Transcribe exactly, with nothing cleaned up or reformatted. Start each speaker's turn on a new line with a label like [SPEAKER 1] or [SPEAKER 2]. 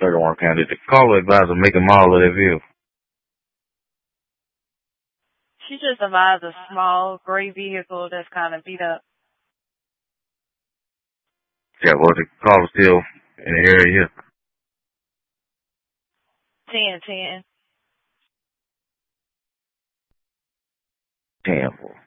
[SPEAKER 1] thirty-one County. The caller advisor making all of that vehicle.
[SPEAKER 2] She just advised a small gray vehicle that's kind of beat up.
[SPEAKER 1] Yeah, well, the caller still in the area here.
[SPEAKER 2] ten ten.
[SPEAKER 1] Ten.